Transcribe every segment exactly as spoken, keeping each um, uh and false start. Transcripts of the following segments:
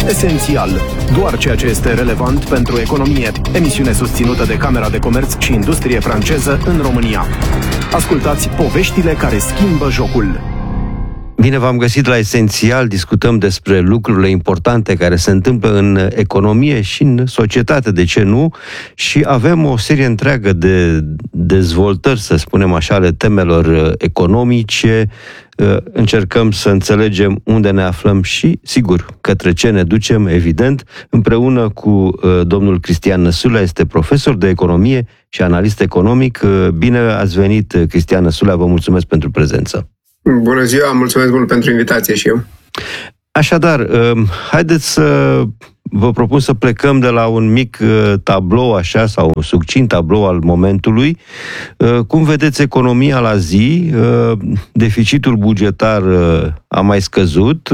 Esențial. Doar ceea ce este relevant pentru economie. Emisiune susținută de Camera de Comerț și Industrie franceză în România. Ascultați poveștile care schimbă jocul. Bine v-am găsit la Esențial. Discutăm despre lucrurile importante care se întâmplă în economie și în societate, de ce nu? Și avem o serie întreagă de dezvoltări, să spunem așa, ale temelor economice. Încercăm să înțelegem unde ne aflăm și, sigur, către ce ne ducem, evident, împreună cu domnul Cristian Năsulea, este profesor de economie și analist economic. Bine ați venit, Cristian Năsulea, vă mulțumesc pentru prezență. Bună ziua, mulțumesc mult pentru invitație și eu. Așadar, haideți să vă propun să plecăm de la un mic tablou, așa, sau un succint tablou al momentului. Cum vedeți economia la zi? Deficitul bugetar a mai scăzut,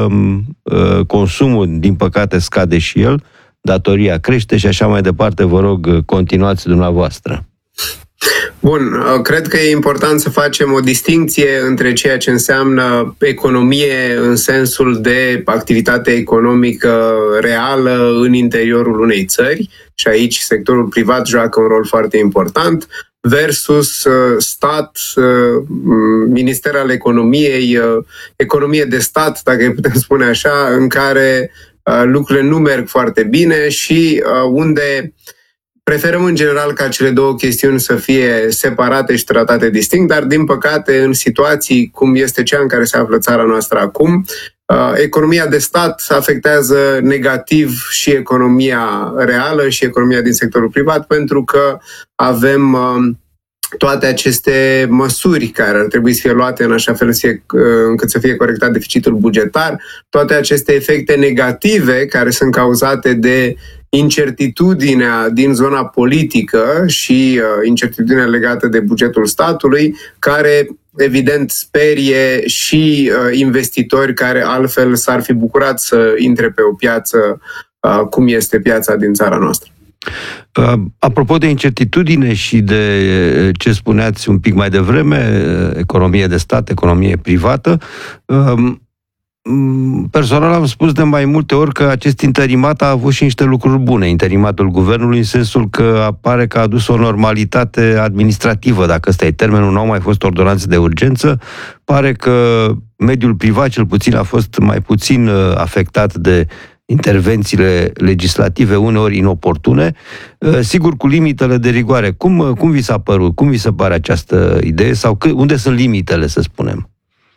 consumul, din păcate, scade și el, datoria crește și așa mai departe. Vă rog, continuați dumneavoastră. Bun, cred că e important să facem o distincție între ceea ce înseamnă economie în sensul de activitate economică reală în interiorul unei țări, și aici sectorul privat joacă un rol foarte important, versus stat, minister al economiei, economie de stat, dacă putem spune așa, în care lucrurile nu merg foarte bine și unde preferăm în general ca cele două chestiuni să fie separate și tratate distinct, dar din păcate în situații cum este cea în care se află țara noastră acum, economia de stat afectează negativ și economia reală și economia din sectorul privat, pentru că avem toate aceste măsuri care ar trebui să fie luate în așa fel încât să fie corectat deficitul bugetar, toate aceste efecte negative care sunt cauzate de incertitudinea din zona politică și uh, incertitudinea legată de bugetul statului, care evident sperie și uh, investitori care altfel s-ar fi bucurat să intre pe o piață uh, cum este piața din țara noastră. Uh, apropo de incertitudine și de ce spuneați un pic mai devreme, economie de stat, economie privată, uh, personal am spus de mai multe ori că acest interimat a avut și niște lucruri bune, interimatul guvernului, în sensul că apare că a adus o normalitate administrativă, dacă ăsta e termenul, nu au mai fost ordonanțe de urgență, pare că mediul privat, cel puțin, a fost mai puțin afectat de intervențiile legislative, uneori inoportune, sigur cu limitele de rigoare. Cum, cum vi s-a părut? Cum vi se pare această idee? Sau că, unde sunt limitele, să spunem?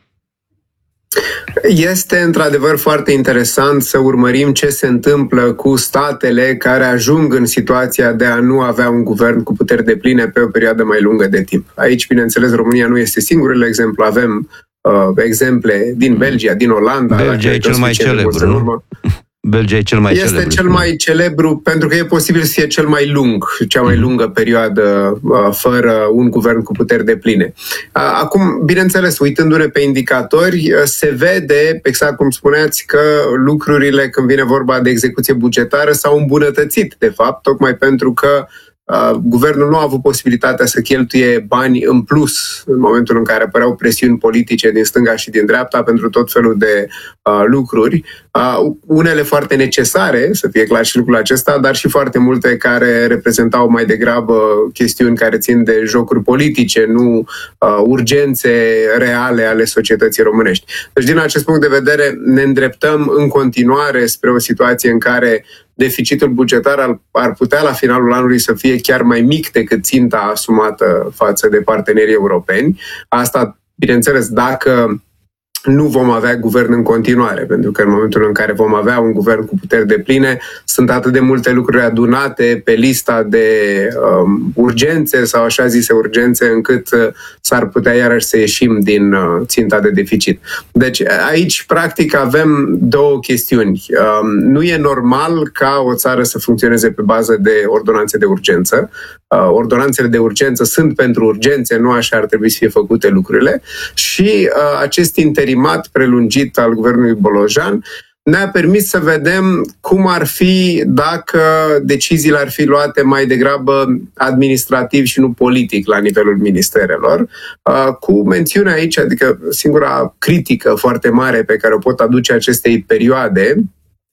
Este într-adevăr foarte interesant să urmărim ce se întâmplă cu statele care ajung în situația de a nu avea un guvern cu puteri depline pe o perioadă mai lungă de timp. Aici, bineînțeles, România nu este singurul exemplu. Avem uh, exemple din Belgia, din Olanda. Belgia e cel mai celebru, nu? Belgia e cel mai este celebru. cel mai celebru pentru că e posibil să fie cel mai lung, cea mai lungă perioadă uh, fără un guvern cu puteri depline. Uh, acum, bineînțeles, uitându-ne pe indicatori, uh, se vede, exact cum spuneați, că lucrurile, când vine vorba de execuție bugetară, s-au îmbunătățit, de fapt, tocmai pentru că Uh, guvernul nu a avut posibilitatea să cheltuie bani în plus în momentul în care apăreau presiuni politice din stânga și din dreapta pentru tot felul de uh, lucruri. Uh, unele foarte necesare, să fie clar și lucrul acesta, dar și foarte multe care reprezentau mai degrabă chestiuni care țin de jocuri politice, nu uh, urgențe reale ale societății românești. Deci, din acest punct de vedere, ne îndreptăm în continuare spre o situație în care deficitul bugetar ar putea la finalul anului să fie chiar mai mic decât ținta asumată față de partenerii europeni. Asta, bineînțeles, dacă nu vom avea guvern în continuare, pentru că în momentul în care vom avea un guvern cu puteri depline, sunt atât de multe lucruri adunate pe lista de um, urgențe sau așa zise urgențe, încât uh, s-ar putea iarăși să ieșim din uh, ținta de deficit. Deci aici, practic, avem două chestiuni. Um, nu e normal ca o țară să funcționeze pe bază de ordonanțe de urgență. Uh, ordonanțele de urgență sunt pentru urgențe, nu așa ar trebui să fie făcute lucrurile. Și uh, acest interimat prelungit al guvernului Bolojan ne-a permis să vedem cum ar fi dacă deciziile ar fi luate mai degrabă administrativ și nu politic la nivelul ministerelor, uh, cu mențiunea aici, adică singura critică foarte mare pe care o pot aduce acestei perioade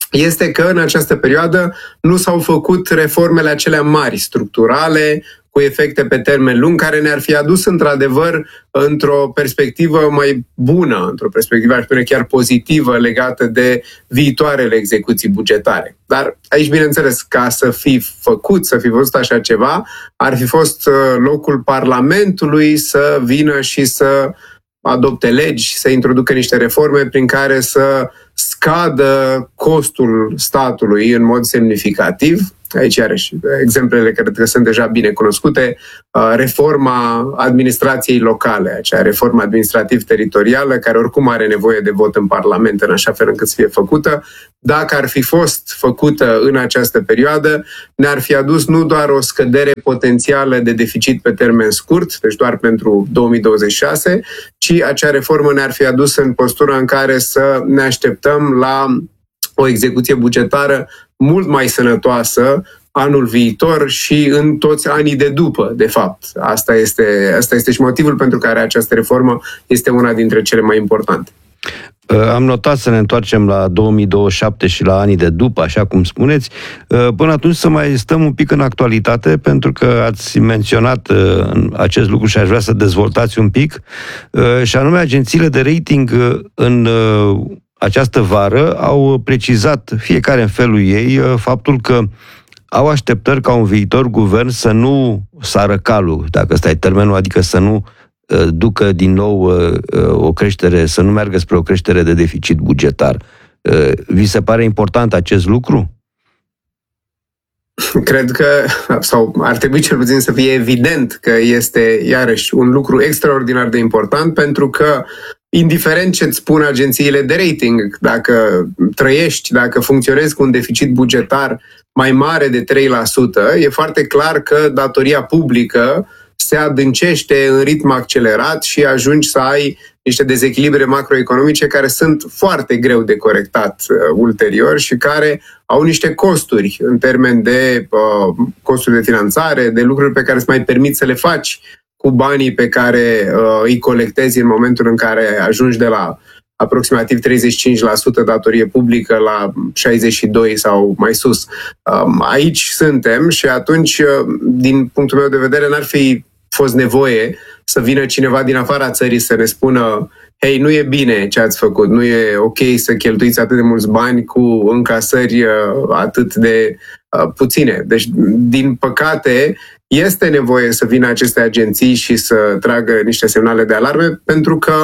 este că în această perioadă nu s-au făcut reformele acelea mari, structurale, cu efecte pe termen lung, care ne-ar fi adus într-adevăr într-o perspectivă mai bună, într-o perspectivă, aș spune, chiar pozitivă legată de viitoarele execuții bugetare. Dar aici, bineînțeles, ca să fi făcut, să fi văzut așa ceva, ar fi fost locul Parlamentului să vină și să adopte legi, să introducă niște reforme prin care să scadă costul statului în mod semnificativ. Aici, iarăși, exemplele cred că sunt deja bine cunoscute. Reforma administrației locale, acea reformă administrativ-teritorială, care oricum are nevoie de vot în Parlament în așa fel încât să fie făcută, dacă ar fi fost făcută în această perioadă, ne-ar fi adus nu doar o scădere potențială de deficit pe termen scurt, deci doar pentru două mii douăzeci și șase, ci acea reformă ne-ar fi adus în postura în care să ne așteptăm la o execuție bugetară mult mai sănătoasă anul viitor și în toți anii de după, de fapt. Asta este, asta este și motivul pentru care această reformă este una dintre cele mai importante. Am notat să ne întoarcem la două mii douăzeci și șapte și la anii de după, așa cum spuneți. Până atunci să mai stăm un pic în actualitate, pentru că ați menționat acest lucru și aș vrea să dezvoltați un pic, și anume agențiile de rating în această vară au precizat, fiecare în felul ei, faptul că au așteptări ca un viitor guvern să nu sară calul, dacă ăsta e termenul, adică să nu ducă din nou o creștere, să nu meargă spre o creștere de deficit bugetar. Vi se pare important acest lucru? Cred că, sau ar trebui cel puțin să fie evident că este, iarăși, un lucru extraordinar de important, pentru că indiferent ce-ți spun agențiile de rating, dacă trăiești, dacă funcționezi cu un deficit bugetar mai mare de trei la sută, e foarte clar că datoria publică se adâncește în ritm accelerat și ajungi să ai niște dezechilibre macroeconomice care sunt foarte greu de corectat uh, ulterior și care au niște costuri în termen de uh, costuri de finanțare, de lucruri pe care îți mai permiți să le faci cu banii pe care uh, îi colectezi în momentul în care ajungi de la aproximativ treizeci și cinci la sută datorie publică la șaizeci și doi la sută sau mai sus. Um, aici suntem și atunci, uh, din punctul meu de vedere, n-ar fi fost nevoie să vină cineva din afara țării să ne spună: hei, nu e bine ce ați făcut, nu e ok să cheltuiți atât de mulți bani cu încasări uh, atât de uh, puține. Deci, din păcate, este nevoie să vină aceste agenții și să tragă niște semnale de alarme, pentru că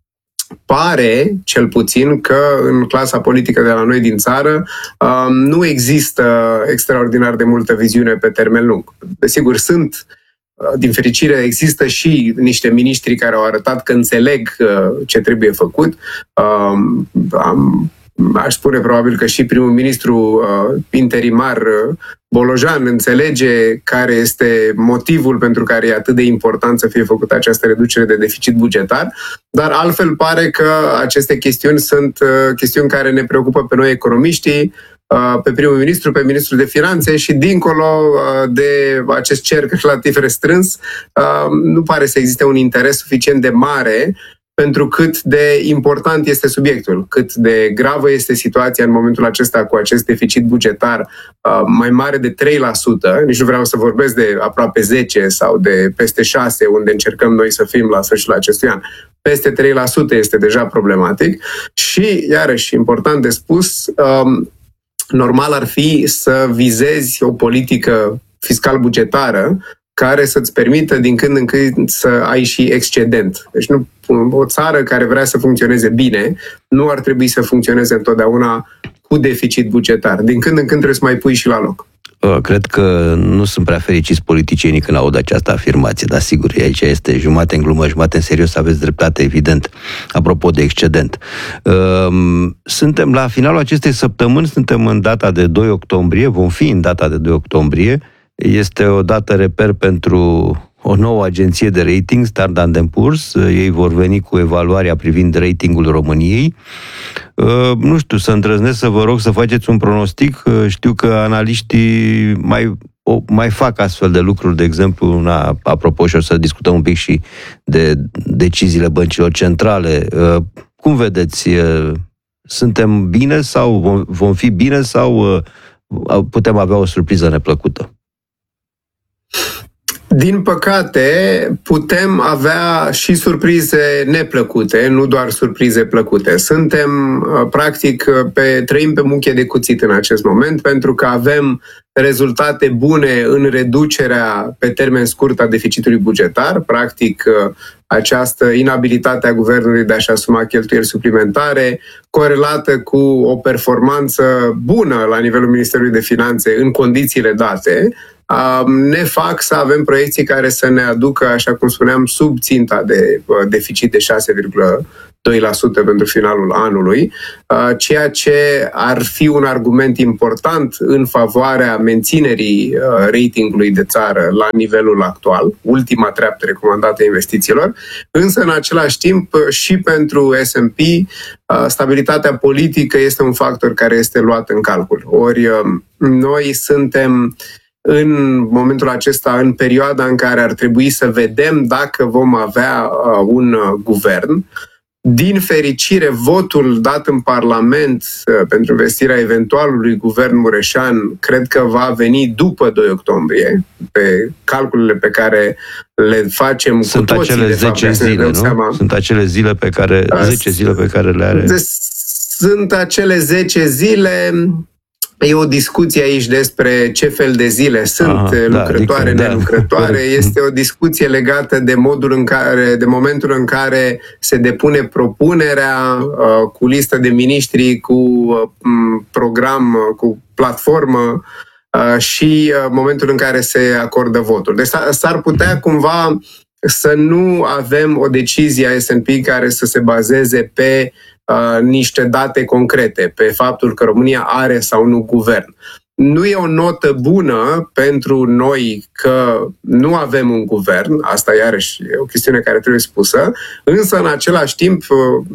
pare, cel puțin, că în clasa politică de la noi din țară um, nu există extraordinar de multă viziune pe termen lung. Desigur, sunt, din fericire, există și niște miniștri care au arătat că înțeleg uh, ce trebuie făcut. Um, am, aș spune probabil că și primul ministru uh, interimar uh, Bolojan înțelege care este motivul pentru care e atât de important să fie făcută această reducere de deficit bugetar, dar altfel pare că aceste chestiuni sunt uh, chestiuni care ne preocupă pe noi economiștii, uh, pe primul ministru, pe ministrul de finanțe și dincolo uh, de acest cerc relativ restrâns, uh, nu pare să existe un interes suficient de mare pentru cât de important este subiectul, cât de gravă este situația în momentul acesta cu acest deficit bugetar uh, mai mare de trei la sută, nici nu vreau să vorbesc de aproape zece sau de peste șase, unde încercăm noi să fim la sfârșitul acestui an. Peste trei la sută este deja problematic și, iarăși, important de spus, um, normal ar fi să vizezi o politică fiscal-bugetară care să-ți permită din când în când să ai și excedent. Deci nu, o țară care vrea să funcționeze bine nu ar trebui să funcționeze întotdeauna cu deficit bugetar. Din când în când trebuie să mai pui și la loc. Cred că nu sunt prea fericiți politicienii când aud această afirmație, dar sigur, aici este jumate în glumă, jumate în serios, aveți dreptate, evident, apropo de excedent. Suntem la finalul acestei săptămâni, suntem în data de doi octombrie, vom fi în data de doi octombrie, este o dată reper pentru o nouă agenție de rating, Standard and Poor's. Ei vor veni cu evaluarea privind ratingul României. Nu știu, să îndrăznesc să vă rog să faceți un pronostic. Știu că analiștii mai, mai fac astfel de lucruri, de exemplu, una, apropo, și o să discutăm un pic și de deciziile băncilor centrale. Cum vedeți Suntem bine sau vom, vom fi bine sau putem avea o surpriză neplăcută? Din păcate, putem avea și surprize neplăcute, nu doar surprize plăcute. Suntem, practic, pe, trăim pe muche de cuțit în acest moment, pentru că avem rezultate bune în reducerea pe termen scurt a deficitului bugetar, practic această inabilitate a guvernului de a-și asuma cheltuieli suplimentare, corelată cu o performanță bună la nivelul Ministerului de Finanțe în condițiile date, ne fac să avem proiecții care să ne aducă, așa cum spuneam, sub ținta de deficit de șase virgulă doi la sută pentru finalul anului, ceea ce ar fi un argument important în favoarea menținerii ratingului de țară la nivelul actual, ultima treaptă recomandată a investițiilor, însă în același timp și pentru S and P stabilitatea politică este un factor care este luat în calcul. Ori noi suntem în momentul acesta, în perioada în care ar trebui să vedem dacă vom avea uh, un uh, guvern. Din fericire, votul dat în Parlament uh, pentru investirea eventualului guvern Mureșan cred că va veni după doi octombrie, pe calculele pe care le facem Sunt cu toții. Acele de fapt, zece zile, nu? Seama. Sunt acele zile pe care, zece zile pe care le are. Sunt acele zece zile. E o discuție aici despre ce fel de zile sunt Aha, lucrătoare, da, nelucrătoare. Da. Este o discuție legată de modul în care, de momentul în care se depune propunerea uh, cu listă de miniștri, cu uh, program, uh, cu platformă uh, și uh, momentul în care se acordă votul. Deci s-ar putea cumva să nu avem o decizie a S and P care să se bazeze pe Uh, niște date concrete, pe faptul că România are sau nu guvern. Nu e o notă bună pentru noi că nu avem un guvern, asta iarăși e o chestiune care trebuie spusă, însă în același timp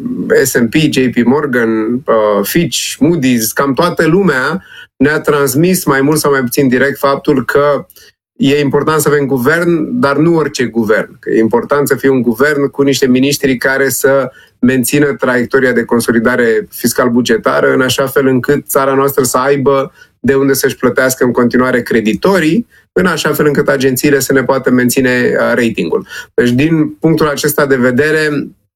S and P, J P Morgan, uh, Fitch, Moody's, cam toată lumea ne-a transmis mai mult sau mai puțin direct faptul că e important să avem guvern, dar nu orice guvern. Că e important să fie un guvern cu niște miniștri care să mențină traiectoria de consolidare fiscal-bugetară în așa fel încât țara noastră să aibă de unde să-și plătească în continuare creditorii, în așa fel încât agențiile să ne poată menține ratingul. Deci, din punctul acesta de vedere,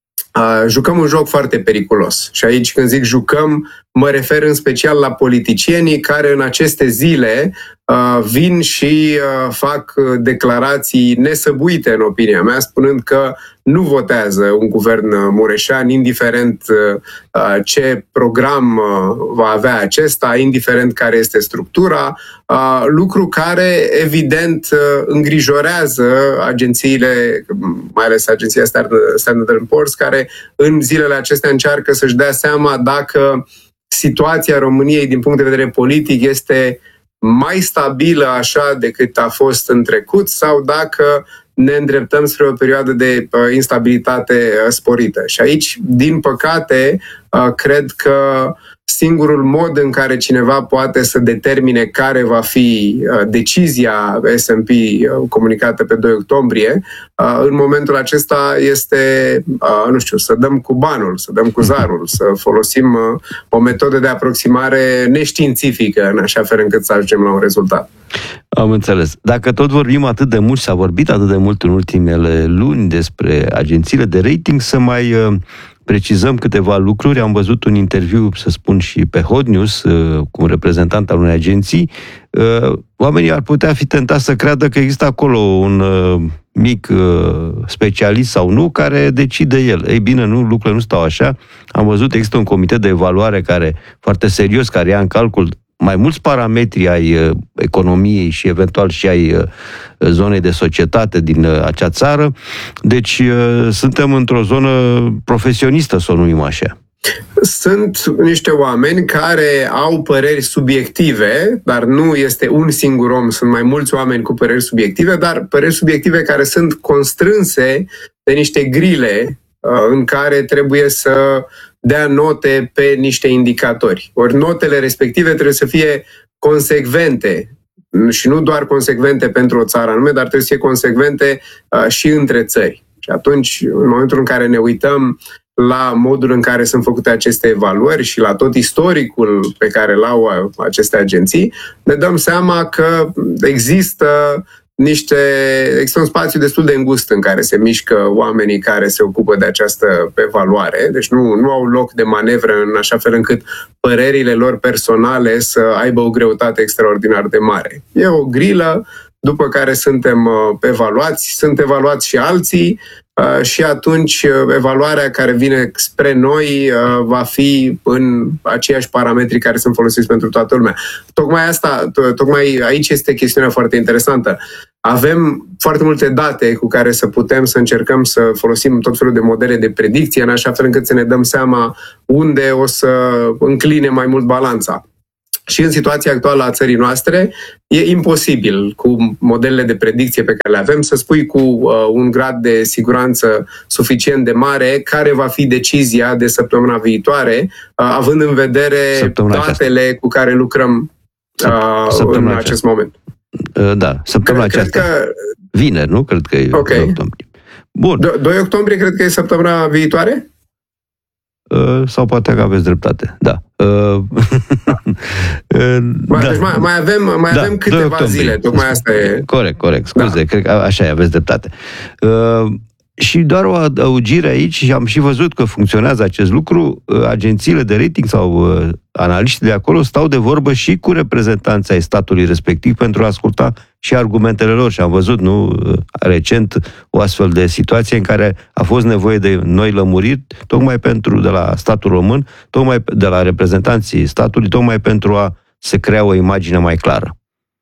Uh, jucăm un joc foarte periculos. Și aici, când zic jucăm, mă refer în special la politicienii care în aceste zile uh, vin și uh, fac declarații nesăbuite, în opinia mea, spunând că nu votează un guvern Mureșan, indiferent uh, ce program uh, va avea acesta, indiferent care este structura, uh, lucru care, evident, uh, îngrijorează agențiile, mai ales agenția Standard and Poor's, care în zilele acestea încearcă să-și dea seama dacă situația României din punct de vedere politic este mai stabilă așa decât a fost în trecut sau dacă ne îndreptăm spre o perioadă de uh, instabilitate uh, sporită. Și aici, din păcate, uh, cred că singurul mod în care cineva poate să determine care va fi uh, decizia S and P uh, comunicată pe doi octombrie, uh, în momentul acesta este, uh, nu știu, să dăm cu banul, să dăm cu zarul, să folosim uh, o metodă de aproximare neștiințifică în așa fel încât să ajungem la un rezultat. Am înțeles. Dacă tot vorbim atât de mult, s-a vorbit atât de mult în ultimele luni despre agențiile de rating, să mai uh, precizăm câteva lucruri. Am văzut un interviu, să spun, și pe Hot News uh, cu un reprezentant al unei agenții. Uh, oamenii ar putea fi tentați să creadă că există acolo un uh, mic uh, specialist sau nu care decide el. Ei bine, nu, lucrurile nu stau așa. Am văzut, există un comitet de evaluare care, foarte serios, care ia în calcul mai mulți parametri ai uh, economiei și eventual și ai uh, zonei de societate din uh, acea țară. Deci uh, suntem într-o zonă profesionistă, să o numim așa. Sunt niște oameni care au păreri subiective, dar nu este un singur om, sunt mai mulți oameni cu păreri subiective, dar păreri subiective care sunt constrânse de niște grile uh, în care trebuie să dea note pe niște indicatori. Ori notele respective trebuie să fie consecvente și nu doar consecvente pentru o țară anume, dar trebuie să fie consecvente uh, și între țări. Și atunci, în momentul în care ne uităm la modul în care sunt făcute aceste evaluări și la tot istoricul pe care l-au aceste agenții, ne dăm seama că există niște, există un spațiu destul de îngust în care se mișcă oamenii care se ocupă de această evaluare, deci nu, nu au loc de manevră în așa fel încât părerile lor personale să aibă o greutate extraordinar de mare. E o grilă după care suntem evaluați, sunt evaluați și alții și atunci evaluarea care vine spre noi va fi în aceiași parametri care sunt folosiți pentru toată lumea. Tocmai asta, tocmai aici este chestiunea foarte interesantă. Avem foarte multe date cu care să putem să încercăm să folosim tot felul de modele de predicție în așa fel încât să ne dăm seama unde o să încline mai mult balanța. Și în situația actuală a țării noastre e imposibil cu modelele de predicție pe care le avem să spui cu uh, un grad de siguranță suficient de mare care va fi decizia de săptămâna viitoare, uh, având în vedere săptămâna datele aceasta. Cu care lucrăm uh, în acest aceasta. moment. Uh, da, săptămâna cred, aceasta. Cred că... Vineri, nu? Cred că e okay. doi octombrie. Bun. doi octombrie cred că e săptămâna viitoare? Uh, sau poate că aveți dreptate, da. Uh, mai, da. Deci mai, mai avem, mai da, avem câteva zile, tocmai asta e... Corect, corect, scuze, da. Cred că așa e, aveți dreptate. Uh, și doar o adăugire aici, și am și văzut că funcționează acest lucru, agențiile de rating sau uh, analiștii de acolo stau de vorbă și cu reprezentanții ai statului respectiv pentru a asculta și argumentele lor. Și am văzut, nu, recent, o astfel de situație în care a fost nevoie de noi lămuriri, tocmai pentru, de la statul român, tocmai de la reprezentanții statului, tocmai pentru a se crea o imagine mai clară.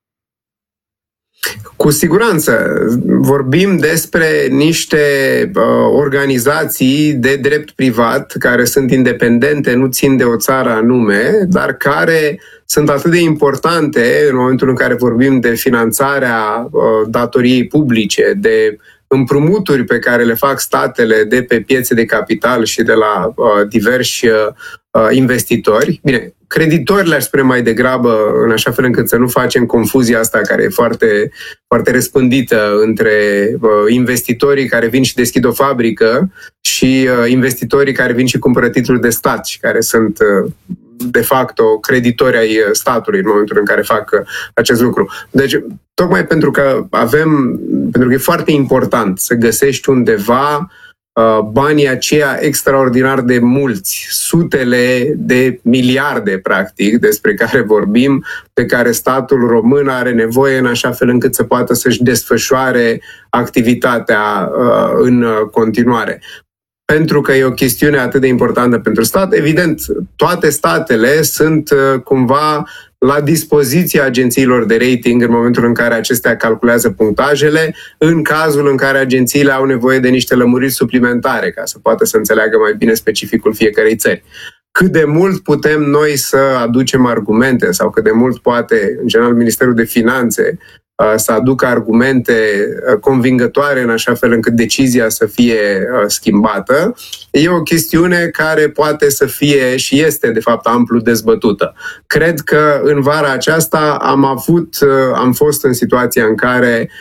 Cu siguranță. Vorbim despre niște uh, organizații de drept privat care sunt independente, nu țin de o țară anume, dar care sunt atât de importante în momentul în care vorbim de finanțarea uh, datoriei publice, de împrumuturi pe care le fac statele de pe piețe de capital și de la uh, diversi uh, investitori. Bine, creditorii le-aș spune mai degrabă, în așa fel încât să nu facem confuzia asta care e foarte, foarte răspândită între uh, investitorii care vin și deschid o fabrică și uh, investitorii care vin și cumpără titluri de stat și care sunt uh, de facto creditori ai statului în momentul în care fac acest lucru. Deci, tocmai pentru că avem, pentru că e foarte important să găsești undeva banii aceia extraordinar de mulți, sutele de miliarde, practic, despre care vorbim, pe care statul român are nevoie în așa fel încât să poată să-și desfășoare activitatea uh, în continuare. Pentru că e o chestiune atât de importantă pentru stat, evident, toate statele sunt uh, cumva la dispoziția agențiilor de rating în momentul în care acestea calculează punctajele, în cazul în care agențiile au nevoie de niște lămuriri suplimentare ca să poată să înțeleagă mai bine specificul fiecărei țări. Cât de mult putem noi să aducem argumente sau cât de mult poate, în general, Ministerul de Finanțe să aducă argumente convingătoare în așa fel încât decizia să fie schimbată, e o chestiune care poate să fie și este, de fapt, amplu dezbătută. Cred că în vara aceasta am avut, am fost în situația în care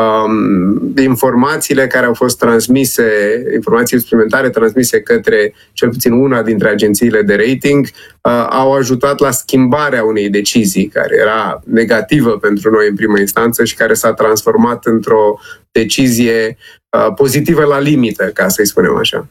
um, informațiile care au fost transmise, informații suplimentare transmise către cel puțin una dintre agențiile de rating, uh, au ajutat la schimbarea unei decizii care era negativă pentru noi în primă instanță și care s-a transformat într-o decizie uh, pozitivă la limită, ca să-i spunem așa.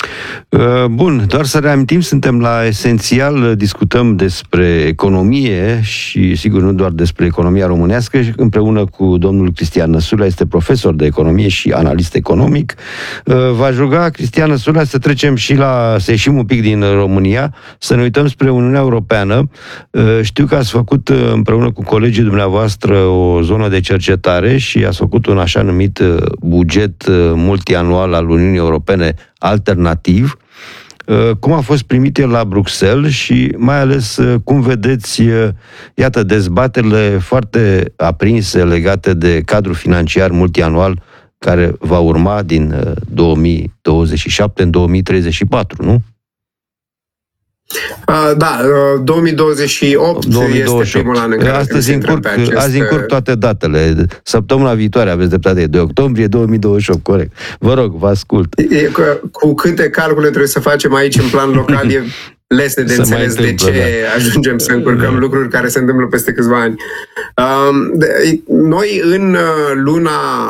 Bun, doar să reamintim, suntem la Esențial, discutăm despre economie și, sigur, nu doar despre economia românească, împreună cu domnul Cristian Năsulea, este profesor de economie și analist economic. V-aș ruga, Cristian Năsulea, să trecem și la, să ieșim un pic din România, să ne uităm spre Uniunea Europeană. Știu că ați făcut împreună cu colegii dumneavoastră o zonă de cercetare și ați făcut un așa numit buget multianual al Uniunii Europene alternativ. Cum a fost primit el la Bruxelles și mai ales cum vedeți, iată, dezbaterile foarte aprinse legate de cadrul financiar multianual care va urma din două mii douăzeci și șapte în două mii treizeci și patru, nu? Da, două mii douăzeci și opt, două mii douăzeci și opt este primul an în care astăzi încurc, acest... azi încurc toate datele. Săptămâna viitoare aveți dreptate, de octombrie două mii douăzeci și opt, corect. Vă rog, vă ascult. E, cu, cu câte calcule trebuie să facem aici în plan local, e lesne de înțeles de ce da. ajungem să încurcăm da. lucruri care se întâmplă peste câțiva ani. Noi în luna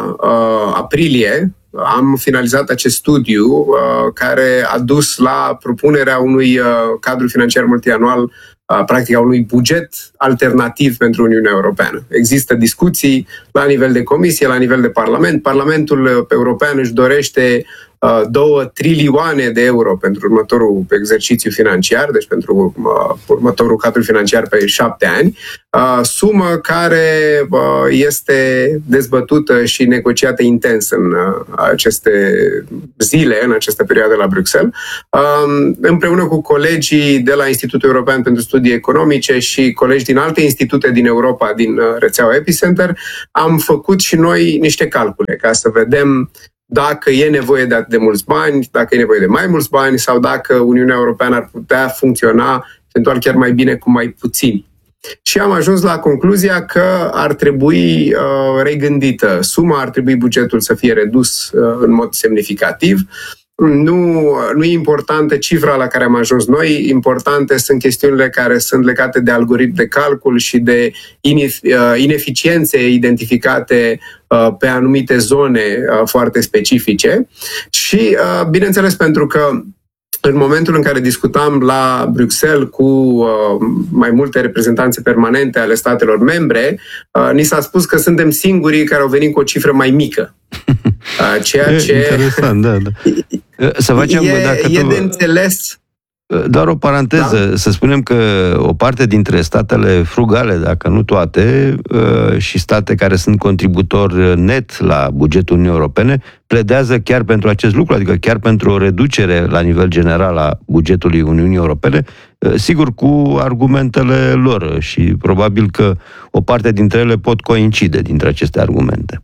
aprilie am finalizat acest studiu uh, care a dus la propunerea unui uh, cadru financiar multianual, uh, practic a unui buget alternativ pentru Uniunea Europeană. Există discuții la nivel de Comisie, la nivel de Parlament. Parlamentul European își dorește uh, două trilioane de euro pentru următorul exercițiu financiar, deci pentru uh, următorul cadru financiar pe șapte ani, uh, sumă care uh, este dezbătută și negociată intens în uh, aceste zile, în această perioadă la Bruxelles, uh, împreună cu colegii de la Institutul European pentru Studii Economice și colegi din alte institute din Europa, din uh, rețeaua Epicenter, am făcut și noi niște calcule ca să vedem dacă e nevoie de atât de mulți bani, dacă e nevoie de mai mulți bani sau dacă Uniunea Europeană ar putea funcționa eventual chiar mai bine cu mai puțini. Și am ajuns la concluzia că ar trebui uh, regândită suma, ar trebui bugetul să fie redus uh, în mod semnificativ. Nu, nu e importantă cifra la care am ajuns noi, importante sunt chestiunile care sunt legate de algoritmi de calcul și de ineficiențe identificate pe anumite zone foarte specifice. Și, bineînțeles, pentru că în momentul în care discutam la Bruxelles cu uh, mai multe reprezentanțe permanente ale statelor membre, uh, ni s-a spus că suntem singurii care au venit cu o cifră mai mică. Uh, ceea ce... Interesant, da, da. Să facem, e, dacă e tu... de înțeles... Doar o paranteză, da? Să spunem că o parte dintre statele frugale, dacă nu toate, și state care sunt contributori net la bugetul Uniunii Europene, pledează chiar pentru acest lucru, adică chiar pentru o reducere la nivel general a bugetului Uniunii Europene, sigur cu argumentele lor și probabil că o parte dintre ele pot coincide dintre aceste argumente.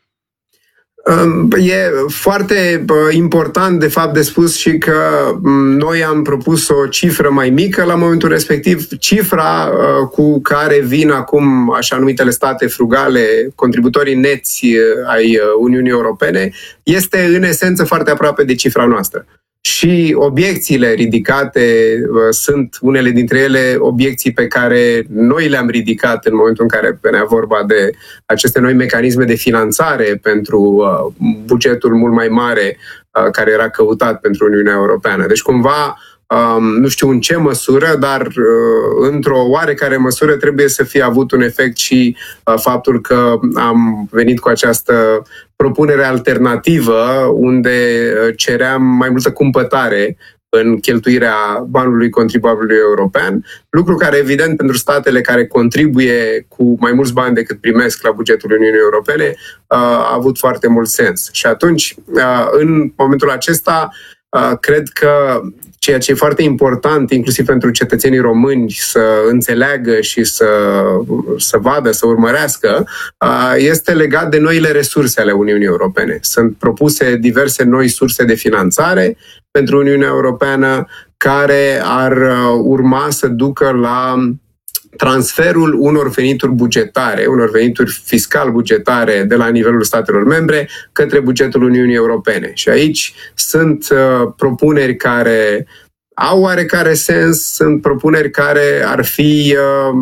E foarte important, de fapt, de spus și că noi am propus o cifră mai mică la momentul respectiv. Cifra cu care vin acum așa numitele state frugale, contributorii neți ai Uniunii Europene, este în esență foarte aproape de cifra noastră. Și obiecțiile ridicate sunt unele dintre ele obiecții pe care noi le-am ridicat în momentul în care venea vorba de aceste noi mecanisme de finanțare pentru bugetul mult mai mare care era căutat pentru Uniunea Europeană. Deci cumva, nu știu în ce măsură, dar într-o oarecare măsură trebuie să fie avut un efect și faptul că am venit cu această propunere alternativă unde ceream mai multă cumpătare în cheltuirea banului contribuabilului european, lucru care, evident, pentru statele care contribuie cu mai mulți bani decât primesc la bugetul Uniunii Europene, a avut foarte mult sens. Și atunci, în momentul acesta, cred că ceea ce e foarte important, inclusiv pentru cetățenii români, să înțeleagă și să, să vadă, să urmărească, este legat de noile resurse ale Uniunii Europene. Sunt propuse diverse noi surse de finanțare pentru Uniunea Europeană care ar urma să ducă la transferul unor venituri bugetare, unor venituri fiscal-bugetare de la nivelul statelor membre către bugetul Uniunii Europene. Și aici sunt uh, propuneri care au oarecare sens, sunt propuneri care ar fi uh,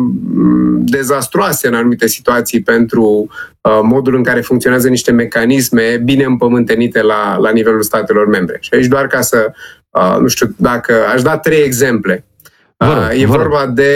dezastroase în anumite situații pentru uh, modul în care funcționează niște mecanisme bine împământenite la, la nivelul statelor membre. Și aici doar ca să, uh, nu știu, dacă aș da trei exemple. Uh, e vorba de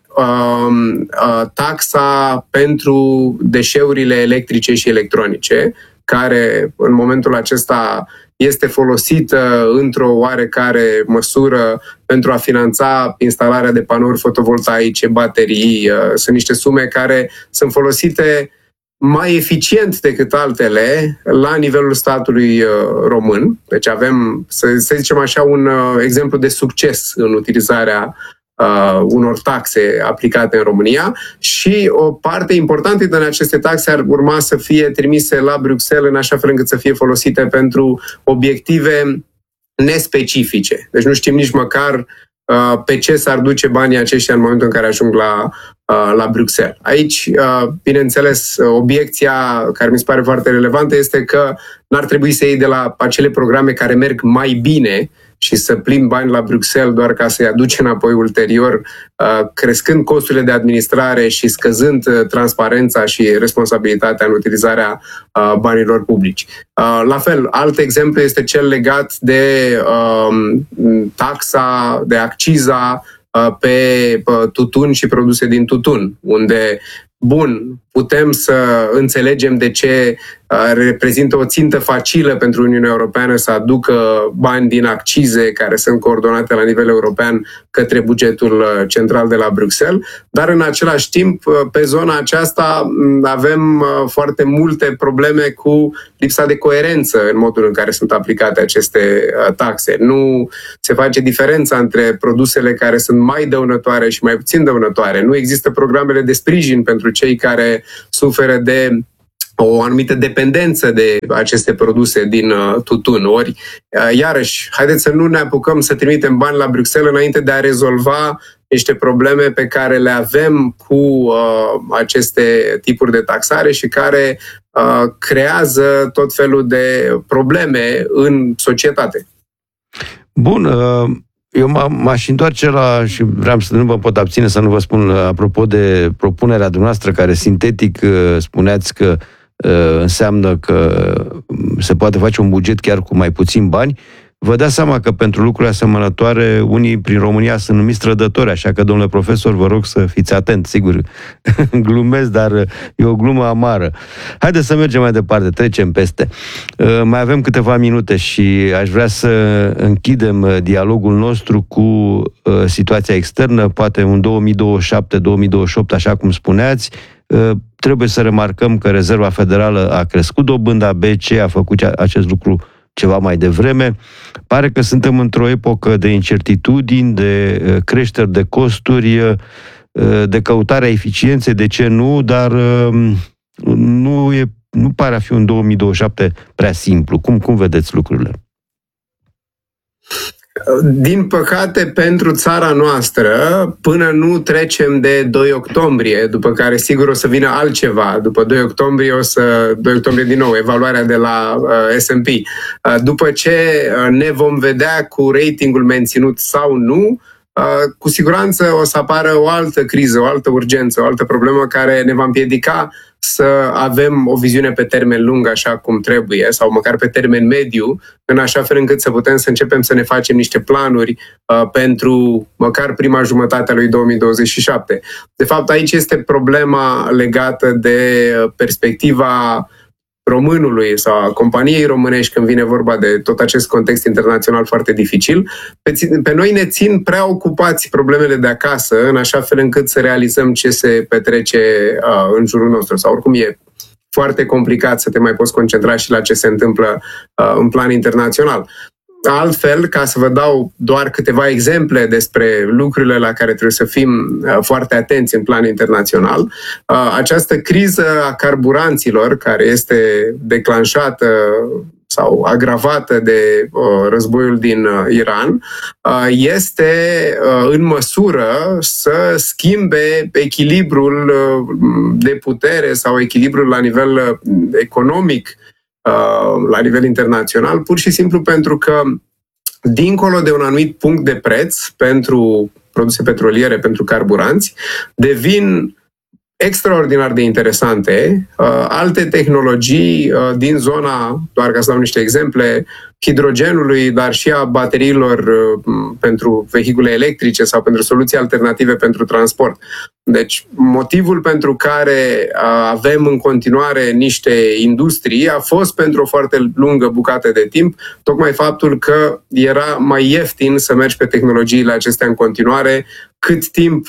uh, uh, taxa pentru deșeurile electrice și electronice, care în momentul acesta este folosită într-o oarecare măsură pentru a finanța instalarea de panouri fotovoltaice, baterii. Uh, sunt niște sume care sunt folosite mai eficient decât altele la nivelul statului uh, român. Deci avem, să, să zicem așa, un uh, exemplu de succes în utilizarea uh, unor taxe aplicate în România și o parte importantă din aceste taxe ar urma să fie trimise la Bruxelles în așa fel încât să fie folosite pentru obiective nespecifice. Deci nu știm nici măcar pe ce s-ar duce banii aceștia în momentul în care ajung la, la Bruxelles. Aici, bineînțeles, obiecția care mi se pare foarte relevantă este că n-ar trebui să iei de la acele programe care merg mai bine și să plimbi bani la Bruxelles doar ca să-i aduci înapoi ulterior, crescând costurile de administrare și scăzând transparența și responsabilitatea în utilizarea banilor publici. La fel, alt exemplu este cel legat de taxa, de acciza pe tutun și produse din tutun, unde, bun, putem să înțelegem de ce reprezintă o țintă facilă pentru Uniunea Europeană să aducă bani din accize care sunt coordonate la nivel european către bugetul central de la Bruxelles, dar în același timp, pe zona aceasta avem foarte multe probleme cu lipsa de coerență în modul în care sunt aplicate aceste taxe. Nu se face diferența între produsele care sunt mai dăunătoare și mai puțin dăunătoare. Nu există programele de sprijin pentru cei care suferă de o anumită dependență de aceste produse din uh, tutun. Ori, uh, iarăși, haideți să nu ne apucăm să trimitem bani la Bruxelles înainte de a rezolva niște probleme pe care le avem cu uh, aceste tipuri de taxare și care uh, creează tot felul de probleme în societate. Bun, uh... Eu m-aș întoarce la, și vreau să nu vă pot abține să nu vă spun, apropo de propunerea dumneavoastră, care sintetic spuneați că uh, înseamnă că se poate face un buget chiar cu mai puțin bani. Vă dați seama că pentru lucruri asemănătoare unii prin România sunt numiți trădători, așa că, domnule profesor, vă rog să fiți atent, sigur, glumesc, dar e o glumă amară. Haideți să mergem mai departe, trecem peste. Uh, mai avem câteva minute și aș vrea să închidem dialogul nostru cu uh, situația externă, poate în două mii douăzeci și șapte două mii douăzeci și opt, așa cum spuneați. Uh, trebuie să remarcăm că Rezerva Federală a crescut dobânda, B C E a făcut acest lucru ceva mai devreme. Pare că suntem într-o epocă de incertitudini, de creșteri de costuri, de căutarea eficienței, de ce nu, dar nu, e, nu pare a fi un două mii douăzeci și șapte prea simplu. Cum, cum vedeți lucrurile? Din păcate, pentru țara noastră, până nu trecem de doi octombrie, după care sigur o să vină altceva. După doi octombrie o să, doi octombrie din nou, evaluarea de la uh, S and P. Uh, după ce ne vom vedea cu ratingul menținut sau nu, uh, cu siguranță o să apară o altă criză, o altă urgență, o altă problemă care ne va împiedica să avem o viziune pe termen lung așa cum trebuie, sau măcar pe termen mediu, în așa fel încât să putem să începem să ne facem niște planuri uh, pentru măcar prima jumătate a lui două mii douăzeci și șapte. De fapt, aici este problema legată de perspectiva românului sau a companiei românești când vine vorba de tot acest context internațional foarte dificil. Pe, pe noi ne țin prea ocupați problemele de acasă, în așa fel încât să realizăm ce se petrece uh, în jurul nostru. Sau oricum e foarte complicat să te mai poți concentra și la ce se întâmplă uh, în plan internațional. Altfel, ca să vă dau doar câteva exemple despre lucrurile la care trebuie să fim foarte atenți în plan internațional, această criză a carburanților, care este declanșată sau agravată de războiul din Iran, este în măsură să schimbe echilibrul de putere sau echilibrul la nivel economic la nivel internațional, pur și simplu pentru că, dincolo de un anumit punct de preț pentru produse petroliere, pentru carburanți, devin extraordinar de interesante alte tehnologii din zona, doar ca să dau niște exemple, hidrogenului, dar și a bateriilor pentru vehicule electrice sau pentru soluții alternative pentru transport. Deci, motivul pentru care avem în continuare niște industrii a fost pentru o foarte lungă bucată de timp, tocmai faptul că era mai ieftin să mergi pe tehnologiile acestea în continuare, cât timp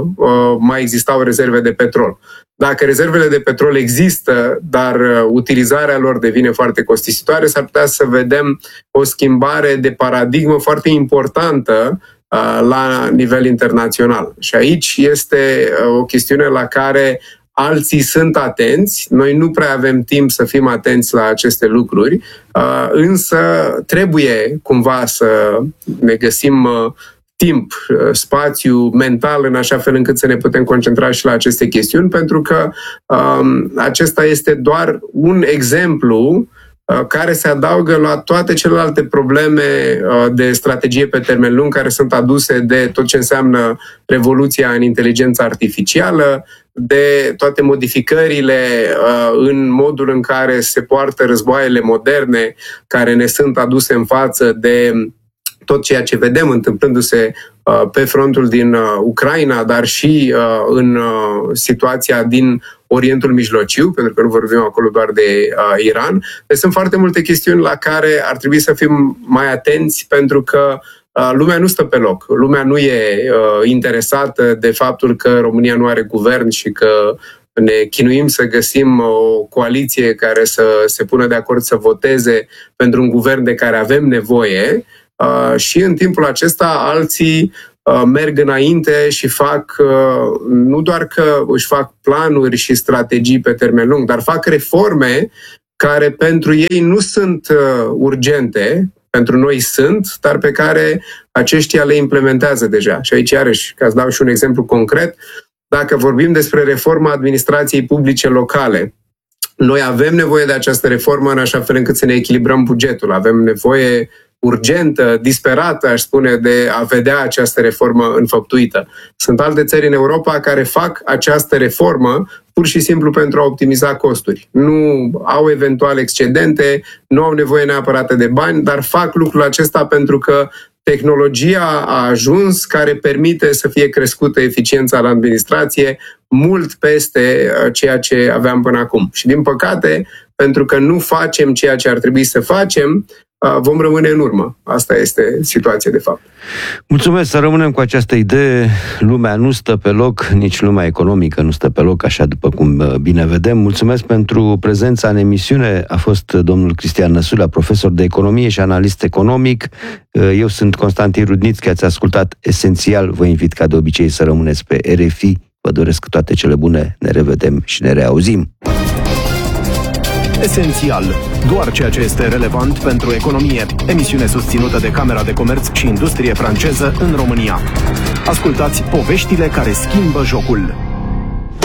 mai existau rezerve de petrol. Dacă rezervele de petrol există, dar utilizarea lor devine foarte costisitoare, s-ar putea să vedem o schimbare de paradigmă foarte importantă la nivel internațional. Și aici este o chestiune la care alții sunt atenți, noi nu prea avem timp să fim atenți la aceste lucruri, însă trebuie cumva să ne găsim timp, spațiu mental, în așa fel încât să ne putem concentra și la aceste chestiuni, pentru că um, acesta este doar un exemplu care se adaugă la toate celelalte probleme de strategie pe termen lung care sunt aduse de tot ce înseamnă revoluția în inteligența artificială, de toate modificările în modul în care se poartă războaiele moderne care ne sunt aduse în față, de tot ceea ce vedem întâmplându-se pe frontul din Ucraina, dar și în situația din Orientul Mijlociu, pentru că nu vorbim acolo doar de Iran. Deci sunt foarte multe chestiuni la care ar trebui să fim mai atenți, pentru că lumea nu stă pe loc. Lumea nu e interesată de faptul că România nu are guvern și că ne chinuim să găsim o coaliție care să se pună de acord să voteze pentru un guvern de care avem nevoie. Uh, și în timpul acesta alții uh, merg înainte și fac, uh, nu doar că își fac planuri și strategii pe termen lung, dar fac reforme care pentru ei nu sunt uh, urgente, pentru noi sunt, dar pe care aceștia le implementează deja. Și aici, iarăși, ca să dau și un exemplu concret, dacă vorbim despre reforma administrației publice locale, noi avem nevoie de această reformă în așa fel încât să ne echilibrăm bugetul. Avem nevoie urgentă, disperată, aș spune, de a vedea această reformă înfăptuită. Sunt alte țări în Europa care fac această reformă pur și simplu pentru a optimiza costuri. Nu au eventual excedente, nu au nevoie neapărat de bani, dar fac lucrul acesta pentru că tehnologia a ajuns care permite să fie crescută eficiența la administrație mult peste ceea ce aveam până acum. Și din păcate, pentru că nu facem ceea ce ar trebui să facem, vom rămâne în urmă. Asta este situația de fapt. Mulțumesc, să rămânem cu această idee. Lumea nu stă pe loc, nici lumea economică nu stă pe loc, așa după cum bine vedem. Mulțumesc pentru prezența în emisiune. A fost domnul Cristian Năsulea, profesor de economie și analist economic. Eu sunt Constantin Rudnițchi, ați ascultat Esențial. Vă invit ca de obicei să rămâneți pe R F I. Vă doresc toate cele bune. Ne revedem și ne reauzim. Esențial. Doar ceea ce este relevant pentru economie. Emisiune susținută de Camera de Comerț și Industrie franceză în România. Ascultați poveștile care schimbă jocul.